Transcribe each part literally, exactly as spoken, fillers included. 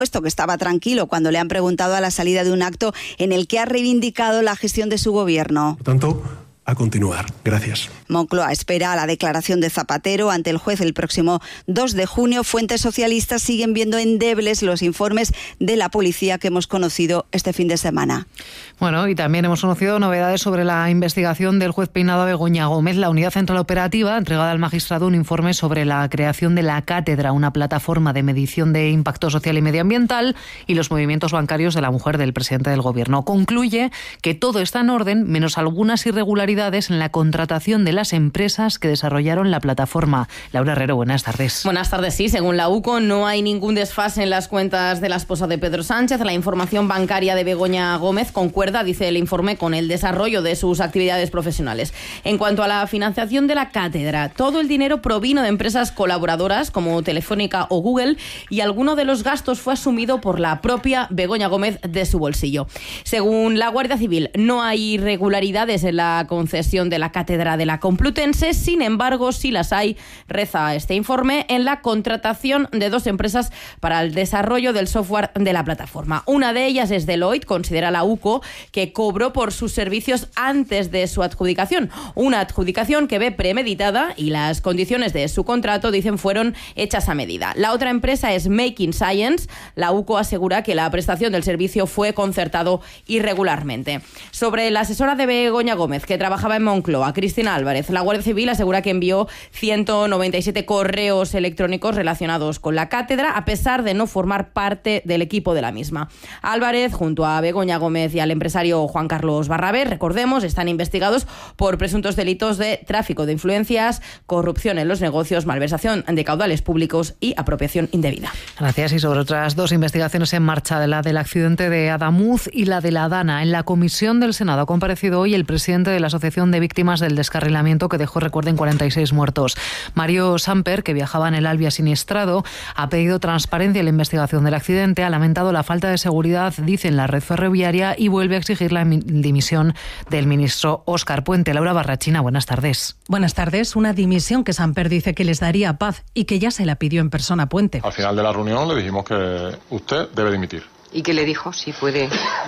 Puesto que estaba tranquilo cuando le han preguntado a la salida de un acto en el que ha reivindicado la gestión de su gobierno. Por tanto, a continuar. Gracias. Moncloa espera a la declaración de Zapatero ante el juez el próximo dos de junio. Fuentes socialistas siguen viendo endebles los informes de la policía que hemos conocido este fin de semana. Bueno, y también hemos conocido novedades sobre la investigación del juez peinado a Begoña Gómez. La Unidad Central Operativa ha entregado al magistrado un informe sobre la creación de La Cátedra, una plataforma de medición de impacto social y medioambiental, y los movimientos bancarios de la mujer del presidente del Gobierno. Concluye que todo está en orden, menos algunas irregularidades en la contratación de las empresas que desarrollaron la plataforma. Laura Herrero, buenas tardes. Buenas tardes, sí. Según la U C O, no hay ningún desfase en las cuentas de la esposa de Pedro Sánchez. La información bancaria de Begoña Gómez concuerda, dice el informe, con el desarrollo de sus actividades profesionales. En cuanto a la financiación de la cátedra, todo el dinero provino de empresas colaboradoras como Telefónica o Google, y alguno de los gastos fue asumido por la propia Begoña Gómez de su bolsillo. Según la Guardia Civil, no hay irregularidades en la concesión de la cátedra de la Complutense. Sin embargo, sí las hay, reza este informe, en la contratación de dos empresas para el desarrollo del software de la plataforma. Una de ellas es Deloitte, considera la U C O, que cobró por sus servicios antes de su adjudicación. Una adjudicación que ve premeditada, y las condiciones de su contrato, dicen, fueron hechas a medida. La otra empresa es Making Science. La U C O asegura que la prestación del servicio fue concertado irregularmente. Sobre la asesora de Begoña Gómez, que trabajaba en Moncloa, Cristina Álvarez, la Guardia Civil asegura que envió ciento noventa y siete correos electrónicos relacionados con la cátedra, a pesar de no formar parte del equipo de la misma. Álvarez, junto a Begoña Gómez y al empresario Juan Carlos Barrabé, recordemos, están investigados por presuntos delitos de tráfico de influencias, corrupción en los negocios, malversación de caudales públicos y apropiación indebida. Gracias. Y sobre otras dos investigaciones en marcha, la del accidente de Adamuz y la de la Dana, en la comisión del Senado ha comparecido hoy el presidente de la Asociación de Víctimas del Descarrilamiento, que dejó, recuerden, cuarenta y seis muertos. Mario Samper, que viajaba en el Albia siniestrado, ha pedido transparencia en la investigación del accidente, ha lamentado la falta de seguridad, dice, en la red ferroviaria, y vuelve a exigir la dimisión del ministro Óscar Puente. Laura Barrachina, buenas tardes. Buenas tardes. Una dimisión que Samper dice que les daría paz y que ya se la pidió en persona a Puente. Al final de la reunión le dijimos que usted debe dimitir. ¿Y qué le dijo? Si puede.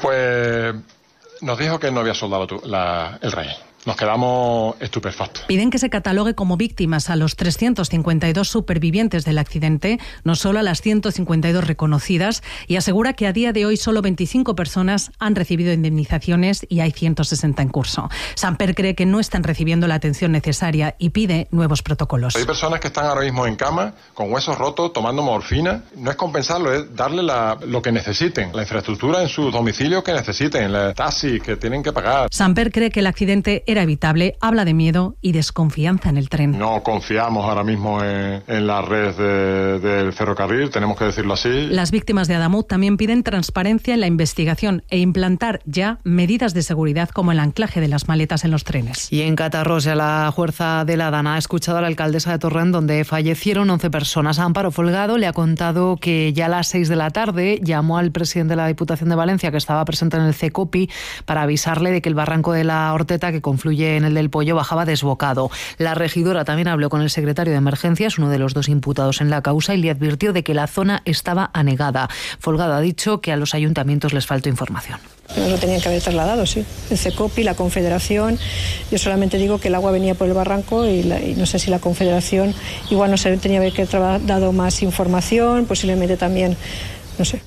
Pues nos dijo que no había soldado la, el rey. Nos quedamos estupefactos. Piden que se catalogue como víctimas a los trescientos cincuenta y dos supervivientes del accidente, no solo a las ciento cincuenta y dos reconocidas, y asegura que a día de hoy solo veinticinco personas han recibido indemnizaciones y hay ciento sesenta en curso. Samper cree que no están recibiendo la atención necesaria y pide nuevos protocolos. Hay personas que están ahora mismo en cama, con huesos rotos, tomando morfina. No es compensarlo, es darle la, lo que necesiten, la infraestructura en sus domicilios que necesiten, los taxis que tienen que pagar. Samper cree que el accidente era evitable, habla de miedo y desconfianza en el tren. No confiamos ahora mismo en, en la red de, del ferrocarril, tenemos que decirlo así. Las víctimas de Adamuz también piden transparencia en la investigación e implantar ya medidas de seguridad como el anclaje de las maletas en los trenes. Y en Catarroja, la Fuerza de la Dana ha escuchado a la alcaldesa de Torrent, donde fallecieron once personas. Amparo Folgado le ha contado que ya a las seis de la tarde llamó al presidente de la Diputación de Valencia, que estaba presente en el CECOPI, para avisarle de que el barranco de la Horteta, que confluye en el del Pollo, bajaba desbocado. La regidora también habló con el secretario de Emergencias, uno de los dos imputados en la causa, y le advirtió de que la zona estaba anegada. Folgado ha dicho que a los ayuntamientos les faltó información. Nos lo tenían que haber trasladado, sí. El CECOPI, la Confederación. Yo solamente digo que el agua venía por el barranco y, la, y no sé si la Confederación igual no se tenía que haber dado más información, posiblemente también, no sé.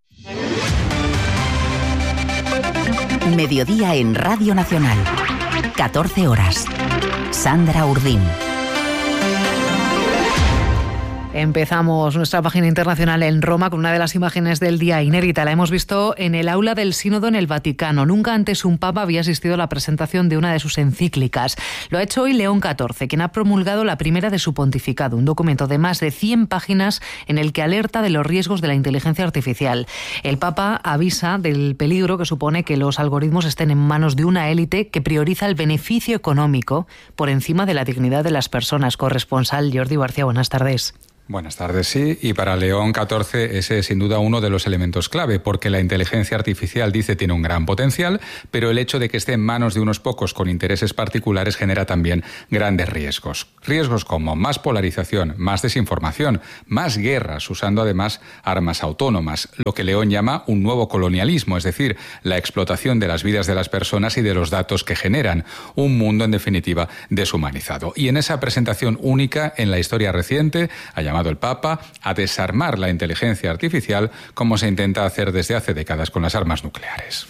Mediodía en Radio Nacional. catorce horas. Sandra Urdín. Empezamos nuestra página internacional en Roma con una de las imágenes del día inédita. La hemos visto en el aula del Sínodo en el Vaticano. Nunca antes un papa había asistido a la presentación de una de sus encíclicas. Lo ha hecho hoy León catorce, quien ha promulgado la primera de su pontificado, un documento de más de cien páginas en el que alerta de los riesgos de la inteligencia artificial. El papa avisa del peligro que supone que los algoritmos estén en manos de una élite que prioriza el beneficio económico por encima de la dignidad de las personas. Corresponsal Jordi García, buenas tardes. Buenas tardes, sí, y para León catorce ese es sin duda uno de los elementos clave, porque la inteligencia artificial, dice, tiene un gran potencial, pero el hecho de que esté en manos de unos pocos con intereses particulares genera también grandes riesgos. Riesgos como más polarización, más desinformación, más guerras, usando además armas autónomas, lo que León llama un nuevo colonialismo, es decir, la explotación de las vidas de las personas y de los datos que generan, un mundo en definitiva deshumanizado. Y en esa presentación única en la historia reciente, ha llamado el Papa a desarmar la inteligencia artificial como se intenta hacer desde hace décadas con las armas nucleares.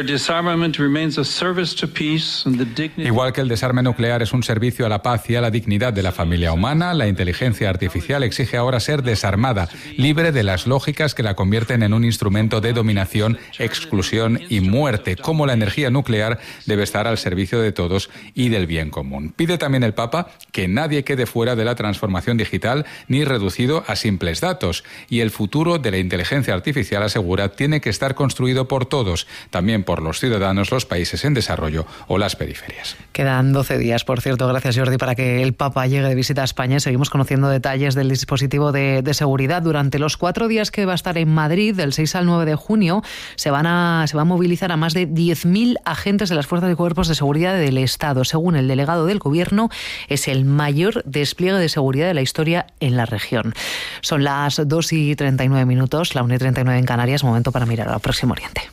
Igual que el desarme nuclear es un servicio a la paz y a la dignidad de la familia humana, la inteligencia artificial exige ahora ser desarmada, libre de las lógicas que la convierten en un instrumento de dominación, exclusión y muerte, como la energía nuclear debe estar al servicio de todos y del bien común. Pide también el Papa que nadie quede fuera de la transformación digital ni reducido a simples datos, y el futuro de la inteligencia artificial, asegura, tiene que estar construido por todos, también por los ciudadanos, los países en desarrollo o las periferias. Quedan doce días, por cierto, gracias Jordi, para que el Papa llegue de visita a España. Seguimos conociendo detalles del dispositivo de, de seguridad. Durante los cuatro días que va a estar en Madrid, del seis al nueve de junio, se van a, se va a movilizar a más de diez mil agentes de las fuerzas y cuerpos de seguridad del Estado. Según el delegado del Gobierno, es el mayor despliegue de seguridad de la historia en la región. Son las dos y treinta y nueve minutos, la una y treinta y nueve en Canarias, momento para mirar al Próximo Oriente.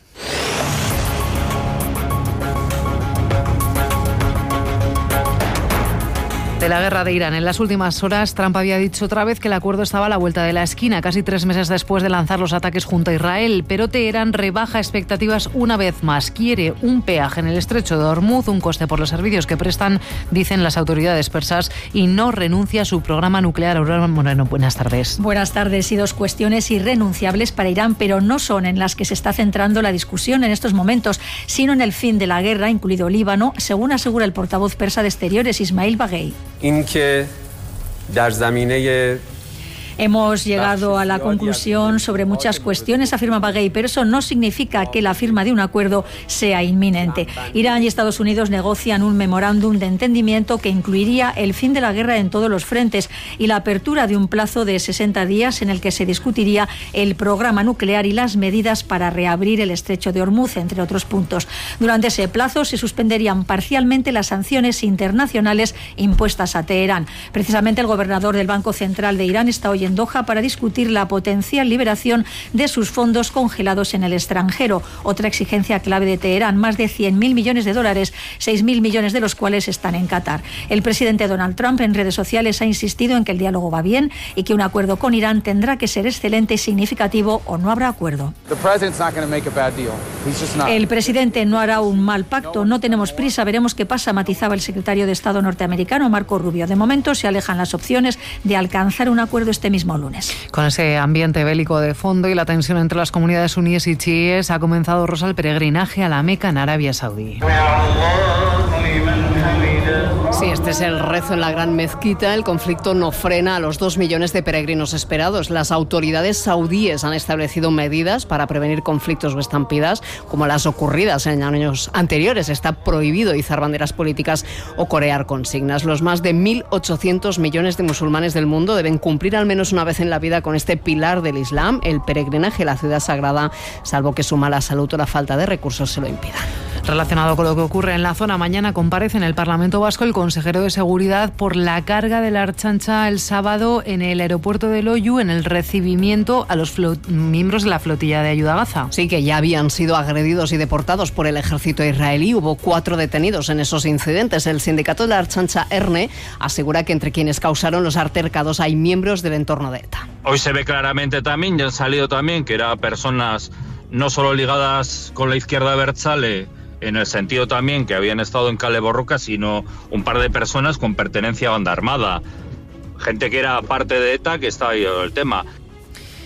De la guerra de Irán. En las últimas horas, Trump había dicho otra vez que el acuerdo estaba a la vuelta de la esquina, casi tres meses después de lanzar los ataques junto a Israel. Pero Teherán rebaja expectativas una vez más. Quiere un peaje en el estrecho de Hormuz, un coste por los servicios que prestan, dicen las autoridades persas, y no renuncia a su programa nuclear. Aurora Moreno, buenas tardes. Buenas tardes. Y dos cuestiones irrenunciables para Irán, pero no son en las que se está centrando la discusión en estos momentos, sino en el fin de la guerra, incluido Líbano, según asegura el portavoz persa de Exteriores, Ismail Baghei. این که در زمینه Hemos llegado a la conclusión sobre muchas cuestiones, afirma Baghei, pero eso no significa que la firma de un acuerdo sea inminente. Irán y Estados Unidos negocian un memorándum de entendimiento que incluiría el fin de la guerra en todos los frentes y la apertura de un plazo de sesenta días en el que se discutiría el programa nuclear y las medidas para reabrir el estrecho de Hormuz, entre otros puntos. Durante ese plazo se suspenderían parcialmente las sanciones internacionales impuestas a Teherán. Precisamente el gobernador del Banco Central de Irán está hoy en Doha para discutir la potencial liberación de sus fondos congelados en el extranjero. Otra exigencia clave de Teherán, más de cien mil millones de dólares, seis mil millones de los cuales están en Qatar. El presidente Donald Trump en redes sociales ha insistido en que el diálogo va bien y que un acuerdo con Irán tendrá que ser excelente y significativo o no habrá acuerdo. El presidente no hará un mal pacto, no tenemos prisa, veremos qué pasa, matizaba el secretario de Estado norteamericano Marco Rubio. De momento se alejan las opciones de alcanzar un acuerdo este mismo lunes. Con ese ambiente bélico de fondo y la tensión entre las comunidades suníes y chiíes, ha comenzado, Rosa, el peregrinaje a la Meca en Arabia Saudí. Sí, este es el rezo en la gran mezquita. El conflicto no frena a los dos millones de peregrinos esperados. Las autoridades saudíes han establecido medidas para prevenir conflictos o estampidas, como las ocurridas en años anteriores. Está prohibido izar banderas políticas o corear consignas. Los más de mil ochocientos millones de musulmanes del mundo deben cumplir al menos una vez en la vida con este pilar del Islam, el peregrinaje a la ciudad sagrada, salvo que su mala salud o la falta de recursos se lo impidan. Relacionado con lo que ocurre en la zona, mañana comparece en el Parlamento Vasco el consejero de Seguridad por la carga de la Ertzaintza el sábado en el aeropuerto de Loiu, en el recibimiento a los miembros de la flotilla de ayuda a Gaza. Sí, que ya habían sido agredidos y deportados por el ejército israelí. Hubo cuatro detenidos en esos incidentes. El sindicato de la Ertzaintza, ERNE, asegura que entre quienes causaron los altercados hay miembros del entorno de ETA. Hoy se ve claramente también, ya han salido también, que eran personas no solo ligadas con la izquierda abertzale, en el sentido también que habían estado en Kale Borroka, sino un par de personas con pertenencia a banda armada. Gente que era parte de ETA, que estaba ahí el tema.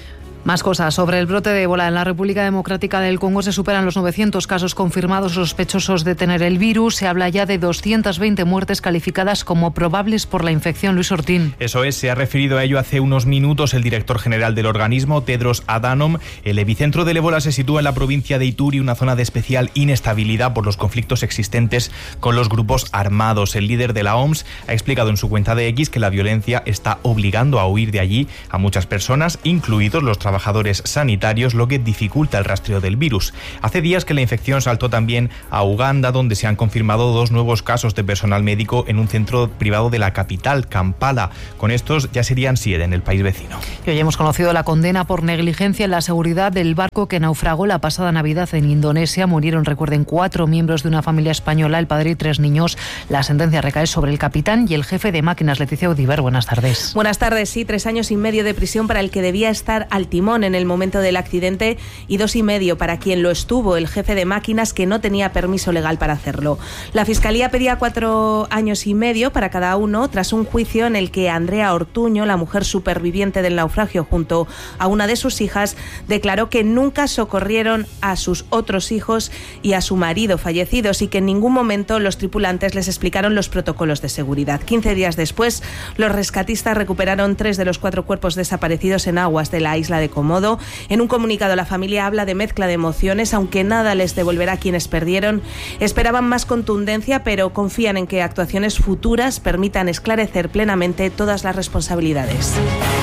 Más cosas. Sobre el brote de ébola en la República Democrática del Congo se superan los novecientos casos confirmados sospechosos de tener el virus. Se habla ya de doscientas veinte muertes calificadas como probables por la infección. Luis Ortín. Eso es, se ha referido a ello hace unos minutos el director general del organismo, Tedros Adhanom. El epicentro del ébola se sitúa en la provincia de Ituri, una zona de especial inestabilidad por los conflictos existentes con los grupos armados. El líder de la O M S ha explicado en su cuenta de X que la violencia está obligando a huir de allí a muchas personas, incluidos los trabajadores trabajadores sanitarios, lo que dificulta el rastreo del virus. Hace días que la infección saltó también a Uganda, donde se han confirmado dos nuevos casos de personal médico en un centro privado de la capital, Kampala. Con estos ya serían siete en el país vecino. Y hoy hemos conocido la condena por negligencia en la seguridad del barco que naufragó la pasada Navidad en Indonesia. Murieron, recuerden, cuatro miembros de una familia española, el padre y tres niños. La sentencia recae sobre el capitán y el jefe de máquinas. Leticia Udiver, buenas tardes. Buenas tardes, sí, tres años y medio de prisión para el que debía estar al timón en el momento del accidente y dos y medio para quien lo estuvo, el jefe de máquinas, que no tenía permiso legal para hacerlo. La Fiscalía pedía cuatro años y medio para cada uno tras un juicio en el que Andrea Ortuño, la mujer superviviente del naufragio junto a una de sus hijas, declaró que nunca socorrieron a sus otros hijos y a su marido fallecidos y que en ningún momento los tripulantes les explicaron los protocolos de seguridad. quince días después, los rescatistas recuperaron tres de los cuatro cuerpos desaparecidos en aguas de la isla de Komodo. En un comunicado, la familia habla de mezcla de emociones, aunque nada les devolverá a quienes perdieron. Esperaban más contundencia, pero confían en que actuaciones futuras permitan esclarecer plenamente todas las responsabilidades.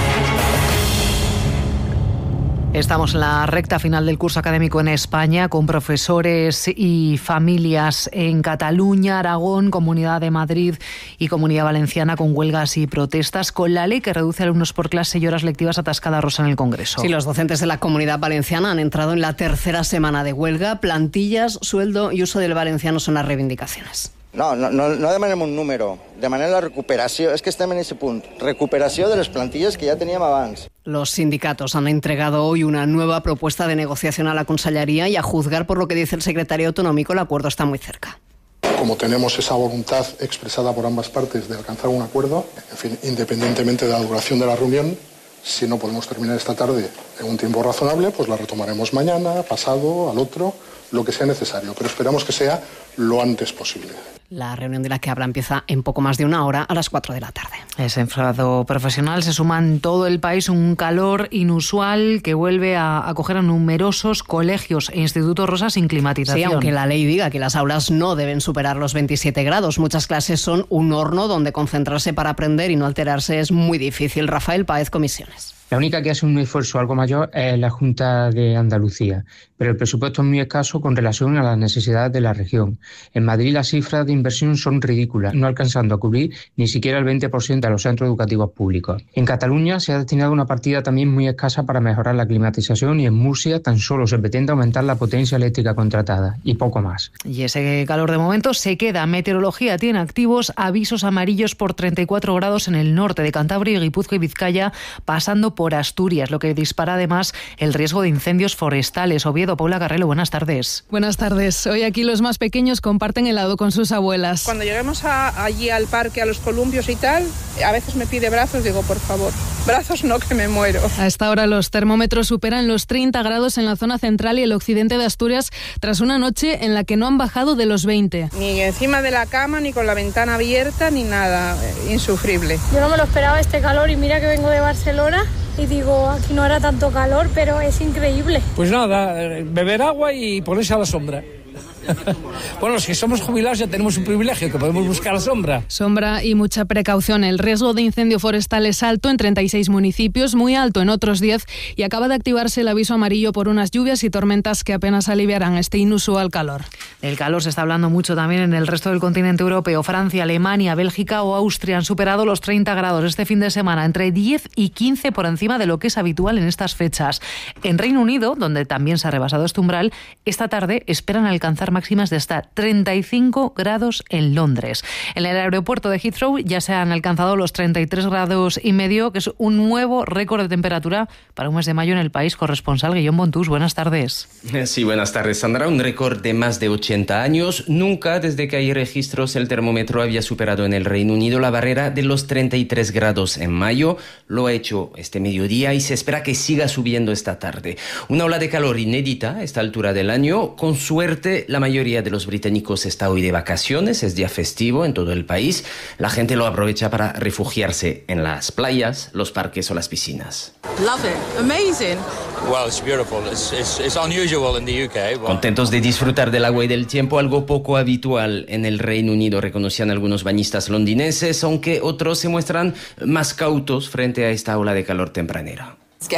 Estamos en la recta final del curso académico en España, con profesores y familias en Cataluña, Aragón, Comunidad de Madrid y Comunidad Valenciana con huelgas y protestas, con la ley que reduce alumnos por clase y horas lectivas atascada, Rosa, en el Congreso. Sí, los docentes de la Comunidad Valenciana han entrado en la tercera semana de huelga. Plantillas, sueldo y uso del valenciano son las reivindicacions. No, no, no, no demanem un número, demanem la recuperació, és que estem en ese punt, recuperació de les plantilles que ja teníem abans. Los sindicatos han entregado hoy una nueva propuesta de negociación a la Consellería y, a juzgar por lo que dice el secretario autonómico, el acuerdo está muy cerca. Como tenemos esa voluntad expresada por ambas partes de alcanzar un acuerdo, en fin, independientemente de la duración de la reunión, si no podemos terminar esta tarde en un tiempo razonable, pues la retomaremos mañana, pasado, al otro, lo que sea necesario, pero esperamos que sea lo antes posible. La reunión de la que habla empieza en poco más de una hora, a las cuatro de la tarde. Ese enfado profesional se suma en todo el país un calor inusual que vuelve a acoger a numerosos colegios e institutos, Rosa, sin climatización. Sí, aunque la ley diga que las aulas no deben superar los veintisiete grados. Muchas clases son un horno donde concentrarse para aprender y no alterarse es muy difícil. Rafael Páez, Comisiones. La única que hace un esfuerzo algo mayor es la Junta de Andalucía, pero el presupuesto es muy escaso con relación a las necesidades de la región. En Madrid las cifras de inversión son ridículas, no alcanzando a cubrir ni siquiera el veinte por ciento de los centros educativos públicos. En Cataluña se ha destinado una partida también muy escasa para mejorar la climatización y en Murcia tan solo se pretende aumentar la potencia eléctrica contratada y poco más. Y ese calor de momento se queda. Meteorología tiene activos avisos amarillos por treinta y cuatro grados en el norte de Cantabria, Guipúzcoa y Vizcaya, pasando por Asturias, lo que dispara además el riesgo de incendios forestales. Oviedo, Paula Carrelo, buenas tardes. Buenas tardes. Hoy aquí los más pequeños comparten helado con sus abuelas. Cuando lleguemos a, allí al parque, a los columpios y tal, a veces me pide brazos, digo, por favor, brazos no, que me muero. A esta hora los termómetros superan los treinta grados en la zona central y el occidente de Asturias, tras una noche en la que no han bajado de los veinte. Ni encima de la cama, ni con la ventana abierta, ni nada, insufrible. Yo no me lo esperaba este calor y mira que vengo de Barcelona. Y digo, aquí no hará tanto calor, pero es increíble. Pues nada, beber agua y ponerse a la sombra. Bueno, los que somos jubilados ya tenemos un privilegio, que podemos buscar la sombra. Sombra y mucha precaución. El riesgo de incendio forestal es alto en treinta y seis municipios, muy alto en otros diez, y acaba de activarse el aviso amarillo por unas lluvias y tormentas que apenas aliviarán este inusual calor. El calor se está hablando mucho también en el resto del continente europeo. Francia, Alemania, Bélgica o Austria han superado los treinta grados este fin de semana, entre diez y quince por encima de lo que es habitual en estas fechas. En Reino Unido, donde también se ha rebasado este umbral, esta tarde esperan alcanzar máximas de hasta treinta y cinco grados en Londres. En el aeropuerto de Heathrow ya se han alcanzado los treinta y tres grados y medio, que es un nuevo récord de temperatura para un mes de mayo en el país. Corresponsal Guillón Bontús, buenas tardes. Sí, buenas tardes, Sandra. Un récord de más de ochenta años. Nunca desde que hay registros el termómetro había superado en el Reino Unido la barrera de los treinta y tres grados en mayo. Lo ha hecho este mediodía y se espera que siga subiendo esta tarde. Una ola de calor inédita a esta altura del año. Con suerte, la mayoría de los británicos está hoy de vacaciones. Es día festivo en todo el país. La gente lo aprovecha para refugiarse en las playas, los parques o las piscinas. Love it. Amazing. Well, it's beautiful. It's, it's, it's unusual in the U K. But... Contentos de disfrutar del agua y del tiempo, algo poco habitual en el Reino Unido, reconocían algunos bañistas londinenses, aunque otros se muestran más cautos frente a esta ola de calor tempranera.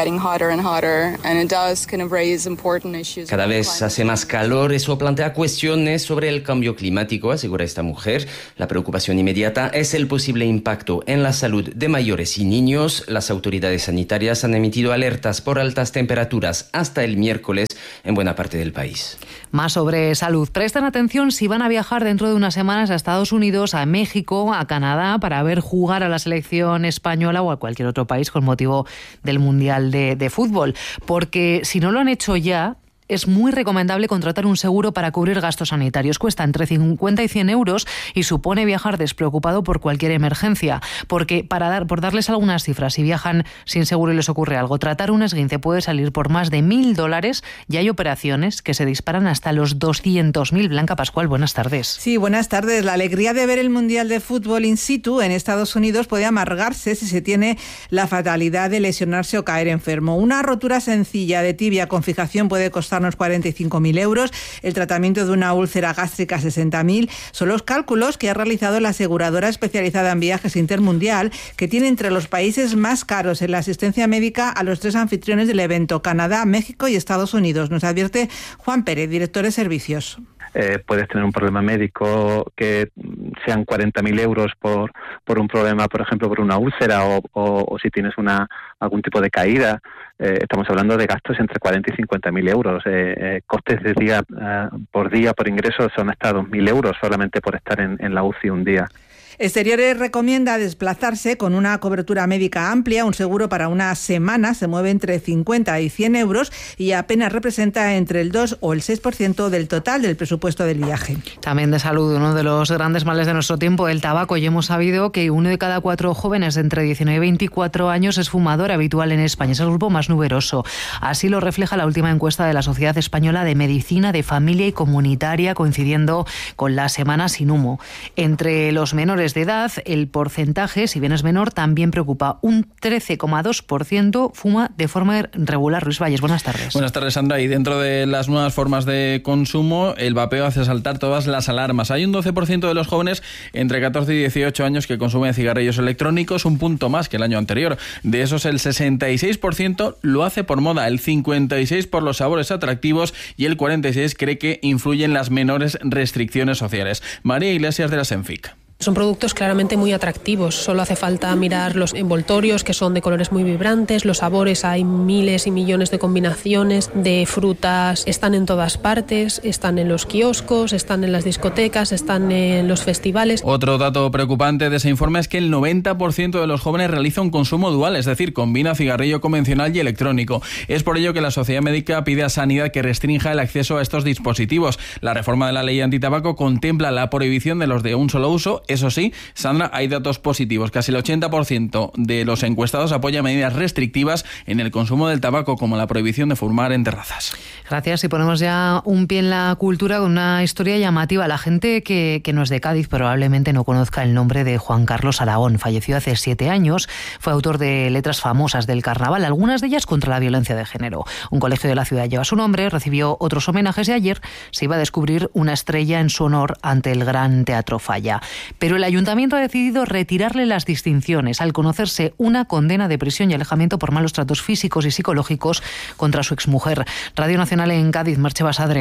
Cada vez hace más calor, eso plantea cuestiones sobre el cambio climático, asegura esta mujer. La preocupación inmediata es el posible impacto en la salud de mayores y niños. Las autoridades sanitarias han emitido alertas por altas temperaturas hasta el miércoles en buena parte del país. Más sobre salud. Presten atención si van a viajar dentro de unas semanas a Estados Unidos, a México, a Canadá, para ver jugar a la selección española o a cualquier otro país con motivo del Mundial De, de fútbol, porque si no lo han hecho ya, es muy recomendable contratar un seguro para cubrir gastos sanitarios. Cuesta entre cincuenta y cien euros y supone viajar despreocupado por cualquier emergencia. Porque, para dar, por darles algunas cifras, si viajan sin seguro y les ocurre algo, tratar un esguince puede salir por más de mil dólares y hay operaciones que se disparan hasta los doscientos mil. Blanca Pascual, buenas tardes. Sí, buenas tardes. La alegría de ver el Mundial de Fútbol in situ en Estados Unidos puede amargarse si se tiene la fatalidad de lesionarse o caer enfermo. Una rotura sencilla de tibia con fijación puede costar cuarenta y cinco mil euros, el tratamiento de una úlcera gástrica sesenta mil. Son los cálculos que ha realizado la aseguradora especializada en viajes Intermundial, que tiene entre los países más caros en la asistencia médica a los tres anfitriones del evento: Canadá, México y Estados Unidos. Nos advierte Juan Pérez, director de servicios. Eh, puedes tener un problema médico que sean cuarenta mil euros por, por un problema, por ejemplo, por una úlcera o, o, o si tienes una algún tipo de caída. Eh, estamos hablando de gastos entre cuarenta y cincuenta mil euros. Eh, eh, costes de día eh, por día por ingreso son hasta dos mil euros solamente por estar en, en la U C I un día. Exteriores recomienda desplazarse con una cobertura médica amplia. Un seguro para una semana se mueve entre cincuenta y cien euros y apenas representa entre el dos o el seis por ciento del total del presupuesto del viaje. También de salud, uno de los grandes males de nuestro tiempo, el tabaco. Y hemos sabido que uno de cada cuatro jóvenes de entre diecinueve y veinticuatro años es fumador habitual en España. Es el grupo más numeroso. Así lo refleja la última encuesta de la Sociedad Española de Medicina de Familia y Comunitaria, coincidiendo con la Semana Sin Humo. Entre los menores de edad, el porcentaje, si bien es menor, también preocupa. Un trece coma dos por ciento fuma de forma regular. Luis Valles, buenas tardes. Buenas tardes, Sandra. Y dentro de las nuevas formas de consumo, el vapeo hace saltar todas las alarmas. Hay un doce por ciento de los jóvenes entre catorce y dieciocho años que consumen cigarrillos electrónicos, un punto más que el año anterior. De esos, el sesenta y seis por ciento lo hace por moda, el cincuenta y seis por ciento por los sabores atractivos y el cuarenta y seis por ciento cree que influyen las menores restricciones sociales. María Iglesias, de la Senfic. Son productos claramente muy atractivos, solo hace falta mirar los envoltorios, que son de colores muy vibrantes, los sabores, hay miles y millones de combinaciones de frutas, están en todas partes, están en los kioscos, están en las discotecas, están en los festivales. Otro dato preocupante de ese informe es que el noventa por ciento de los jóvenes realiza un consumo dual, es decir, combina cigarrillo convencional y electrónico. Es por ello que la Sociedad Médica pide a Sanidad que restrinja el acceso a estos dispositivos. La reforma de la ley antitabaco contempla la prohibición de los de un solo uso. Eso sí, Sandra, hay datos positivos. Casi el ochenta por ciento de los encuestados apoya medidas restrictivas en el consumo del tabaco, como la prohibición de fumar en terrazas. Gracias. Y ponemos ya un pie en la cultura con una historia llamativa. La gente que, que no es de Cádiz probablemente no conozca el nombre de Juan Carlos Aragón. Falleció hace siete años. Fue autor de letras famosas del carnaval, algunas de ellas contra la violencia de género. Un colegio de la ciudad lleva su nombre, recibió otros homenajes y ayer se iba a descubrir una estrella en su honor ante el Gran Teatro Falla. Pero el ayuntamiento ha decidido retirarle las distinciones al conocerse una condena de prisión y alejamiento por malos tratos físicos y psicológicos contra su exmujer. Radio Nacional en Cádiz, Merche Basadre.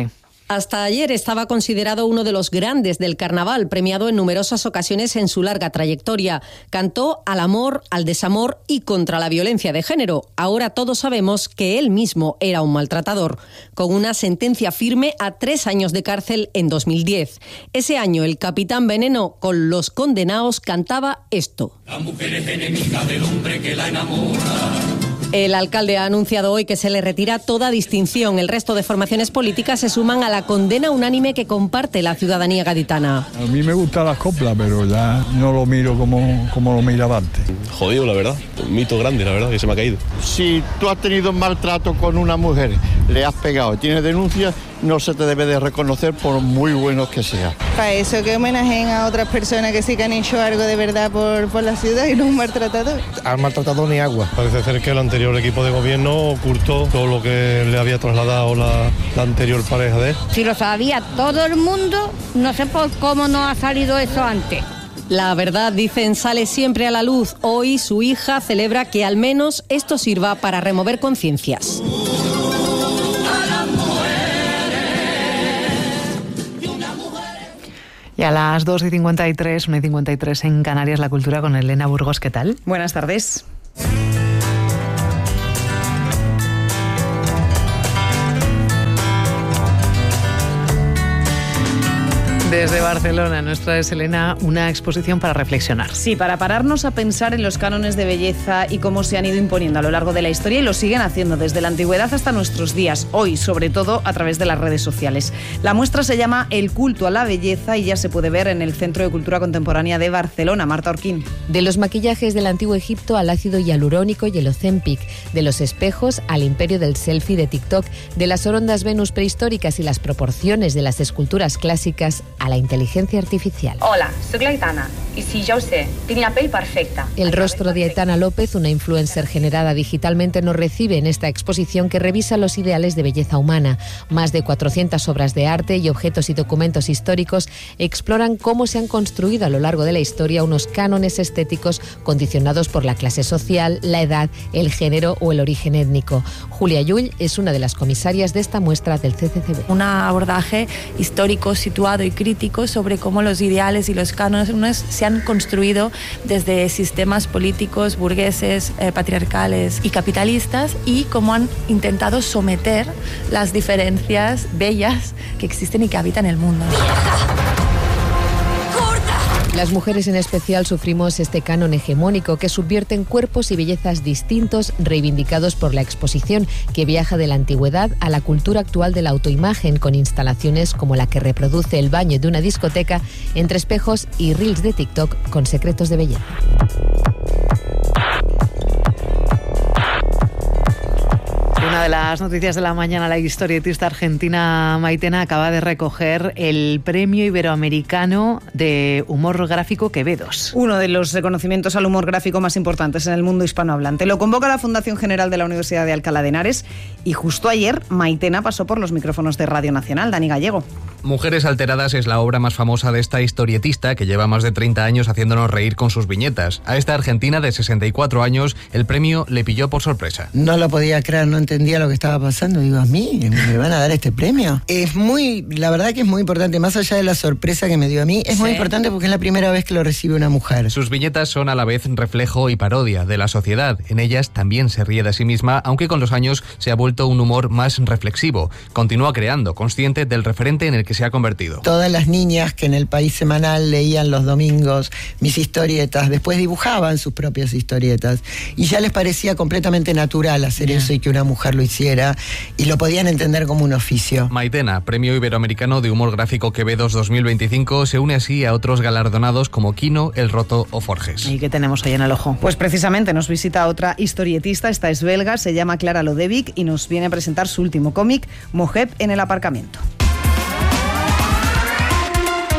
Hasta ayer estaba considerado uno de los grandes del carnaval, premiado en numerosas ocasiones en su larga trayectoria. Cantó al amor, al desamor y contra la violencia de género. Ahora todos sabemos que él mismo era un maltratador, con una sentencia firme a tres años de cárcel en dos mil diez. Ese año el Capitán Veneno con Los Condenados cantaba esto. La mujer es enemiga del hombre que la enamora. El alcalde ha anunciado hoy que se le retira toda distinción. El resto de formaciones políticas se suman a la condena unánime que comparte la ciudadanía gaditana. A mí me gustan las coplas, pero ya no lo miro como, como lo miraba antes. Jodido, la verdad. Un mito grande, la verdad, que se me ha caído. Si tú has tenido maltrato con una mujer, le has pegado, tienes denuncias, no se te debe de reconocer por muy buenos que sean. Para eso, que homenajeen a otras personas que sí que han hecho algo de verdad por, por la ciudad y no un maltratador. Al maltratador ni agua. Parece ser que el anterior equipo de gobierno ocultó todo lo que le había trasladado la, la anterior pareja de él. Si lo sabía todo el mundo, no sé por cómo no ha salido eso antes. La verdad, dicen, sale siempre a la luz. Hoy su hija celebra que al menos esto sirva para remover conciencias. Y a las dos y cincuenta y tres, una y cincuenta y tres en Canarias, la cultura con Elena Burgos. ¿Qué tal? Buenas tardes. Desde Barcelona nos trae, Elena, una exposición para reflexionar. Sí, para pararnos a pensar en los cánones de belleza y cómo se han ido imponiendo a lo largo de la historia y lo siguen haciendo desde la antigüedad hasta nuestros días, hoy sobre todo a través de las redes sociales. La muestra se llama El culto a la belleza y ya se puede ver en el Centro de Cultura Contemporánea de Barcelona. Marta Orquín. De los maquillajes del antiguo Egipto al ácido hialurónico y el Ozempic, de los espejos al imperio del selfie de TikTok, de las orondas Venus prehistóricas y las proporciones de las esculturas clásicas a la inteligencia artificial. Hola, soy l'Aitana y sí, ja ho sé, tinc la pell perfecta. El rostro de Aitana López, una influencer generada digitalmente, nos recibe en esta exposición que revisa los ideales de belleza humana. Más de cuatrocientas obras de arte y objetos y documentos históricos exploran cómo se han construido a lo largo de la historia unos cánones estéticos condicionados por la clase social, la edad, el género o el origen étnico. Julia Llull es una de las comisarias de esta muestra del C C C B. Un abordaje histórico, situado y crítico sobre cómo los ideales y los cánones se han construido desde sistemas políticos, burgueses, eh, patriarcales y capitalistas, y cómo han intentado someter las diferencias bellas que existen y que habitan el mundo. Las mujeres en especial sufrimos este canon hegemónico que subvierte en cuerpos y bellezas distintos, reivindicados por la exposición, que viaja de la antigüedad a la cultura actual de la autoimagen, con instalaciones como la que reproduce el baño de una discoteca entre espejos y reels de TikTok con secretos de belleza. Una de las noticias de la mañana, la historietista argentina Maitena acaba de recoger el Premio Iberoamericano de Humor Gráfico Quevedos. Uno de los reconocimientos al humor gráfico más importantes en el mundo hispanohablante. Lo convoca la Fundación General de la Universidad de Alcalá de Henares y justo ayer Maitena pasó por los micrófonos de Radio Nacional. Dani Gallego. Mujeres alteradas es la obra más famosa de esta historietista que lleva más de treinta años haciéndonos reír con sus viñetas. A esta argentina de sesenta y cuatro años el premio le pilló por sorpresa. No lo podía creer, no entendía lo que estaba pasando. Digo, ¿a mí me van a dar este premio? Es muy, la verdad que es muy importante, más allá de la sorpresa que me dio a mí, es sí. muy importante porque es la primera vez que lo recibe una mujer. Sus viñetas son a la vez reflejo y parodia de la sociedad. En ellas también se ríe de sí misma, aunque con los años se ha vuelto un humor más reflexivo. Continúa creando, consciente del referente en el que se ha convertido. Todas las niñas que en el País Semanal leían los domingos mis historietas, después dibujaban sus propias historietas y ya les parecía completamente natural hacer yeah. eso y que una mujer lo hiciera y lo podían entender como un oficio. Maitena, Premio Iberoamericano de Humor Gráfico Quevedos dos mil veinticinco, se une así a otros galardonados como Quino, El Roto o Forges. ¿Y qué tenemos ahí en el ojo? Pues precisamente nos visita otra historietista, esta es belga, se llama Clara Lodevic y nos viene a presentar su último cómic, Mojeb en el aparcamiento.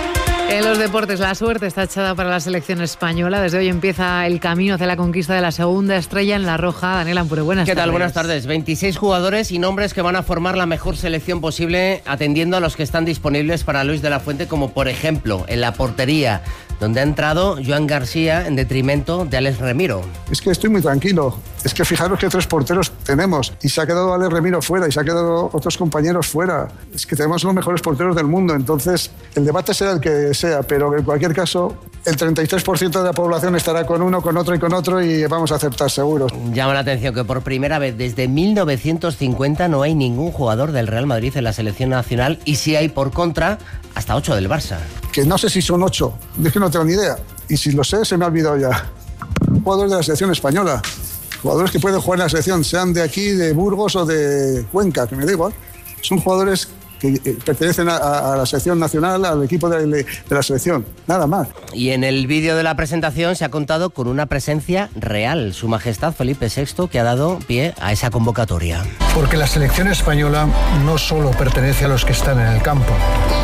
En los deportes, la suerte está echada para la selección española. Desde hoy empieza el camino hacia la conquista de la segunda estrella en la roja. Daniel Ampure, buenas tardes. ¿Qué tal? Buenas tardes. veintiséis jugadores y nombres que van a formar la mejor selección posible, atendiendo a los que están disponibles para Luis de la Fuente, como por ejemplo en la portería, donde ha entrado Joan García en detrimento de Alex Remiro. Es que estoy muy tranquilo. Es que fijaros que tres porteros tenemos y se ha quedado Alex Remiro fuera y se ha quedado otros compañeros fuera. Es que tenemos los mejores porteros del mundo. Entonces, el debate será el que sea, pero en cualquier caso, el treinta y tres por ciento de la población estará con uno, con otro y con otro y vamos a aceptar seguro. Llama la atención que por primera vez desde mil novecientos cincuenta no hay ningún jugador del Real Madrid en la selección nacional y sí hay, por contra, hasta ocho del Barça. Que no sé si son ocho, es que no tengo ni idea. Y si lo sé, se me ha olvidado ya. Jugadores de la selección española. Jugadores que pueden jugar en la selección, sean de aquí, de Burgos o de Cuenca, que me da igual. Son jugadores que pertenecen a, a la selección nacional, al equipo de, de la selección, nada más. Y en el vídeo de la presentación se ha contado con una presencia real, Su Majestad Felipe sexto, que ha dado pie a esa convocatoria. Porque la selección española no solo pertenece a los que están en el campo,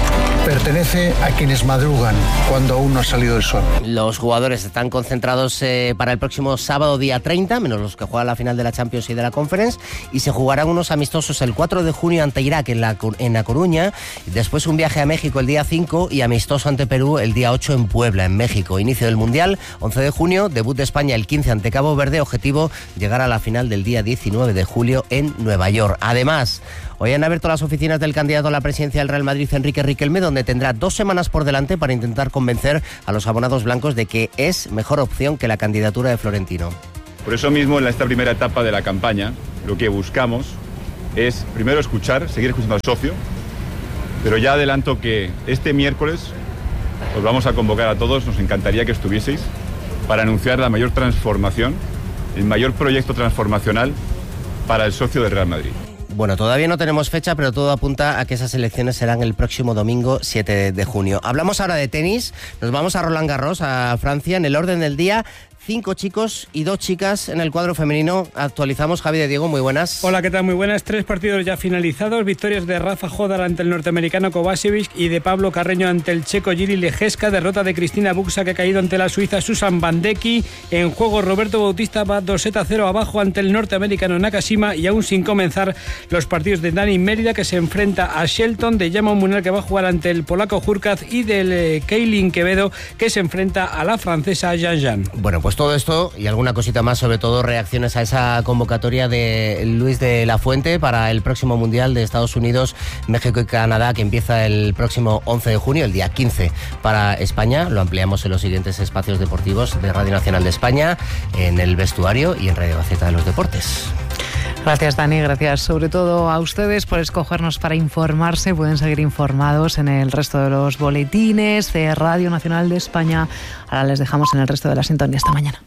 pertenece a quienes madrugan cuando aún no ha salido el sol. Los jugadores están concentrados eh, para el próximo sábado día treinta, menos los que juegan la final de la Champions y de la Conference, y se jugarán unos amistosos el cuatro de junio ante Irak en la, en la Coruña, y después un viaje a México el día cinco y amistoso ante Perú el día ocho en Puebla, en México. Inicio del Mundial, once de junio, debut de España el quince ante Cabo Verde, objetivo llegar a la final del día diecinueve de julio en Nueva York. Además, hoy han abierto las oficinas del candidato a la presidencia del Real Madrid, Enrique Riquelme, donde tendrá dos semanas por delante para intentar convencer a los abonados blancos de que es mejor opción que la candidatura de Florentino. Por eso mismo, en esta primera etapa de la campaña, lo que buscamos es primero escuchar, seguir escuchando al socio, pero ya adelanto que este miércoles os vamos a convocar a todos, nos encantaría que estuvieseis, para anunciar la mayor transformación, el mayor proyecto transformacional para el socio del Real Madrid. Bueno, todavía no tenemos fecha, pero todo apunta a que esas elecciones serán el próximo domingo siete de junio. Hablamos ahora de tenis, nos vamos a Roland Garros, a Francia, en el orden del día. Cinco chicos y dos chicas en el cuadro femenino. Actualizamos. Javi de Diego, muy buenas. Hola, ¿qué tal? Muy buenas. Tres partidos ya finalizados. Victorias de Rafa Hodar ante el norteamericano Kovacevic y de Pablo Carreño ante el checo Jiri Lejeska. Derrota de Cristina Buxa, que ha caído ante la suiza Susan Bandecki. En juego, Roberto Bautista va dos sets a cero abajo ante el norteamericano Nakashima, y aún sin comenzar los partidos de Dani Mérida, que se enfrenta a Shelton, de Jamon Munar, que va a jugar ante el polaco Hurkacz, y del eh, Keilin Quevedo, que se enfrenta a la francesa Yan Yan. Bueno, pues todo esto y alguna cosita más, sobre todo reacciones a esa convocatoria de Luis de la Fuente para el próximo Mundial de Estados Unidos, México y Canadá, que empieza el próximo once de junio, el día quince para España. Lo ampliamos en los siguientes espacios deportivos de Radio Nacional de España, en el vestuario y en Radio Gaceta de los Deportes. Gracias, Dani, gracias sobre todo a ustedes por escogernos para informarse. Pueden seguir informados en el resto de los boletines de Radio Nacional de España. Ahora les dejamos en el resto de la sintonía. Hasta mañana.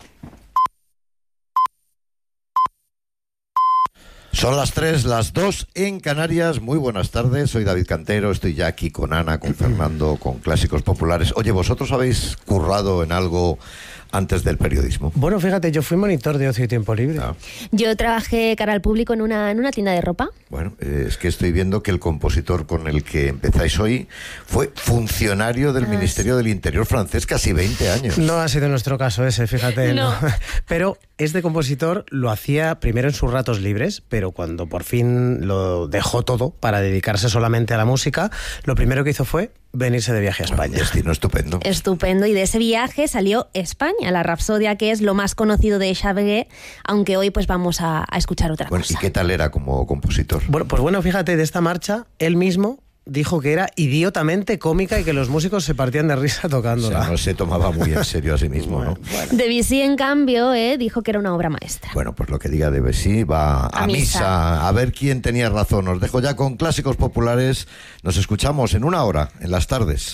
Son las tres, las dos en Canarias. Muy buenas tardes, soy David Cantero, estoy ya aquí con Ana, con Fernando, con Clásicos Populares. Oye, ¿vosotros habéis currado en algo antes del periodismo? Bueno, fíjate, yo fui monitor de ocio y tiempo libre. Ah. Yo trabajé cara al público en una, en una tienda de ropa. Bueno, eh, es que estoy viendo que el compositor con el que empezáis hoy fue funcionario del ah, Ministerio sí. del Interior francés casi veinte años. No ha sido nuestro caso ese, fíjate. No. No. Pero este compositor lo hacía primero en sus ratos libres, pero cuando por fin lo dejó todo para dedicarse solamente a la música, lo primero que hizo fue venirse de viaje a España. Un destino estupendo. Estupendo, y de ese viaje salió España, la Rapsodia, que es lo más conocido de Xavier, aunque hoy pues vamos a, a escuchar otra bueno, cosa. ¿Y qué tal era como compositor? Bueno, pues bueno, fíjate, de esta marcha, él mismo dijo que era idiotamente cómica y que los músicos se partían de risa tocándola. O sea, no se tomaba muy en serio a sí mismo, ¿no? Bueno. Debussy, en cambio, eh, dijo que era una obra maestra. Bueno, pues lo que diga Debussy va a, a misa. misa. A ver quién tenía razón. Os dejo ya con Clásicos Populares. Nos escuchamos en una hora, en las tardes.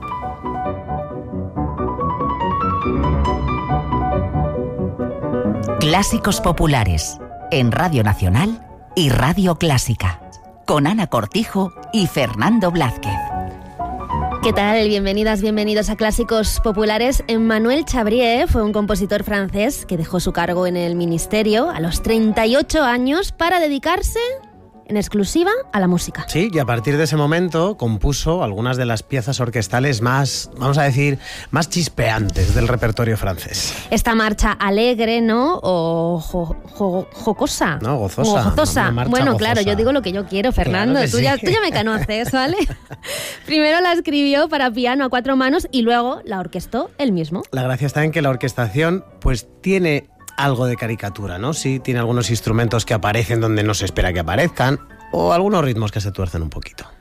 Clásicos Populares, en Radio Nacional y Radio Clásica, con Ana Cortijo y Fernando Blázquez. ¿Qué tal? Bienvenidas, bienvenidos a Clásicos Populares. Emmanuel Chabrier fue un compositor francés que dejó su cargo en el ministerio a los treinta y ocho años para dedicarse en exclusiva a la música. Sí, y a partir de ese momento compuso algunas de las piezas orquestales más, vamos a decir, más chispeantes del repertorio francés. Esta marcha alegre, ¿no? O jo, jo, jocosa. No, gozosa. O gozosa. Una Bueno, gozosa. claro, yo digo lo que yo quiero, Fernando. Claro que tú, sí. ya, tú ya me conoces, ¿vale? Primero la escribió para piano a cuatro manos y luego la orquestó él mismo. La gracia está en que la orquestación pues tiene algo de caricatura, ¿no? Sí, tiene algunos instrumentos que aparecen donde no se espera que aparezcan o algunos ritmos que se tuercen un poquito.